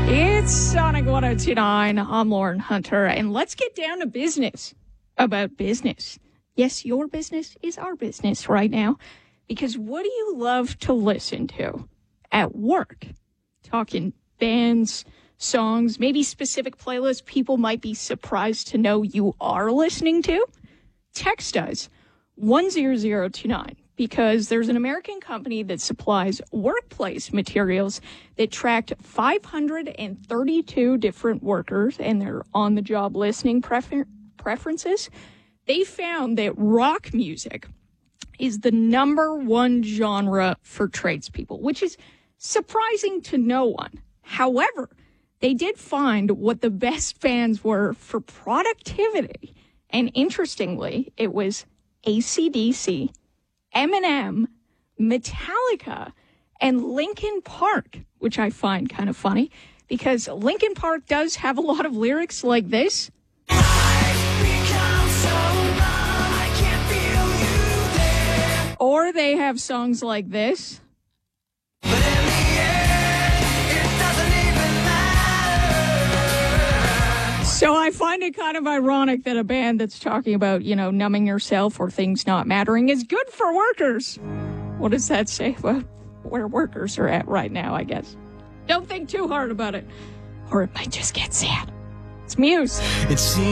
It's Sonic 102.9. I'm Lauren Hunter, and let's get down to business about business. Yes, your business is our business right now, because what do you love to listen to at work? Talking bands, songs, maybe specific playlists people might be surprised to know you are listening to? Text us 10029. Because there's an American company that supplies workplace materials that tracked 532 different workers and their on-the-job listening preferences. They found that rock music is the number one genre for tradespeople, which is surprising to no one. However, they did find what the best fans were for productivity. And interestingly, it was AC/DC, Eminem, Metallica, and Linkin Park, which I find kind of funny because Linkin Park does have a lot of lyrics like this. Or they have songs like this. So I find it kind of ironic that a band that's talking about, numbing yourself or things not mattering is good for workers. What does that say about where workers are at right now, I guess? Don't think too hard about it, or it might just get sad. It's Muse.